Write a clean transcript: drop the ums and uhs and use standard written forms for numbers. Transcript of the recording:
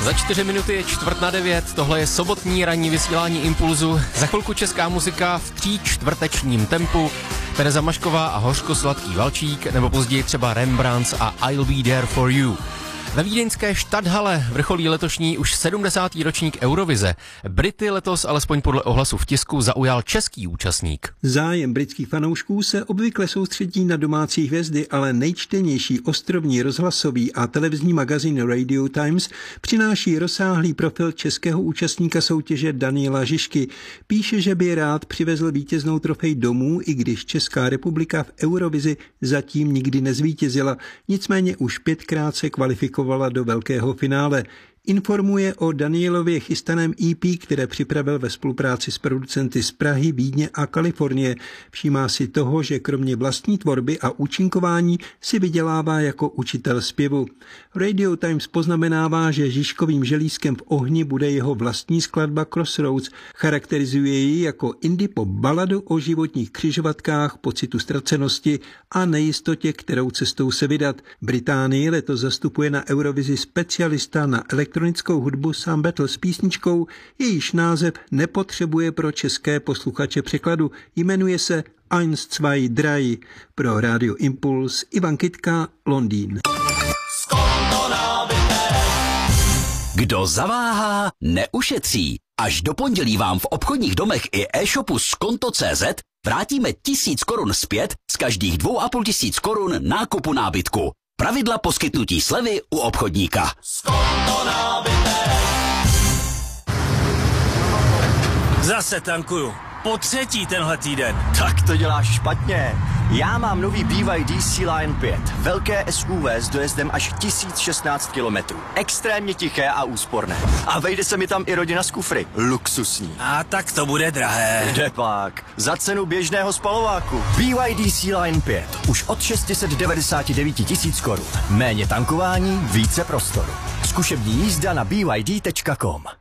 Za 4 minuty je 8:45, tohle je sobotní ranní vysílání Impulzu. Za chvilku česká muzika v 3/4 tempu. Tereza Mašková a Hořko Sladký Valčík, nebo později třeba Rembrandts a I'll Be There For You. Ve vídeňské Stadthalle vrcholí letošní už 70. ročník Eurovize. Brity letos, alespoň podle ohlasu v tisku, zaujal český účastník. Zájem britských fanoušků se obvykle soustředí na domácí hvězdy, ale nejčtenější ostrovní rozhlasový a televizní magazín Radio Times přináší rozsáhlý profil českého účastníka soutěže Daniela Žižky. Píše, že by rád přivezl vítěznou trofej domů, i když Česká republika v Eurovizi zatím nikdy nezvítězila. Nicméně už 5krát se kvalifikovala do velkého finále. Informuje o Danielově chystaném EP, které připravil ve spolupráci s producenty z Prahy, Vídně a Kalifornie. Všímá si toho, že kromě vlastní tvorby a účinkování si vydělává jako učitel zpěvu. Radio Times poznamenává, že Žižkovým želízkem v ohni bude jeho vlastní skladba Crossroads. Charakterizuje ji jako indie pop baladu o životních křižovatkách, pocitu ztracenosti a nejistotě, kterou cestou se vydat. Británii letos zastupuje na Eurovizi specialista na elektronickou hudbu Sam Battle s písničkou, jejíž název nepotřebuje pro české posluchače překladu. Jmenuje se 1, 2, 3. Pro Radio Impuls Ivan Kytka, Londýn. Kdo zaváhá, neušetří. Až do pondělí vám v obchodních domech i e-shopu Skonto.cz vrátíme 1000 korun zpět z každých 2500 korun nákupu nábytku. Pravidla poskytnutí slevy u obchodníka. Skonto nábytek. Zase tankuju. Po třetí tenhle týden. Tak to děláš špatně. Já mám nový BYD Sea-Line 5. Velké SUV s dojezdem až 1016 km. Extrémně tiché a úsporné. A vejde se mi tam i rodina z kufry. Luxusní. A tak to bude drahé. Kde pak? Za cenu běžného spalováku. BYD Sea-Line 5. Už od 699 000 korun. Méně tankování, více prostoru. Zkušební jízda na byd.com.